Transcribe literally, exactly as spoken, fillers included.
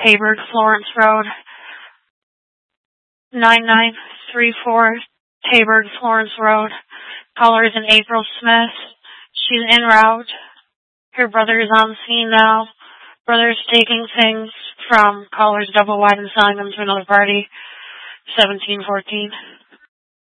Hayburg, Florence Road. nine nine three four Hayburg, Florence Road. Caller is an April Smith. She's en route. Her brother is on scene now. Brother's taking things from caller's double wide and selling them to another party. seventeen fourteen.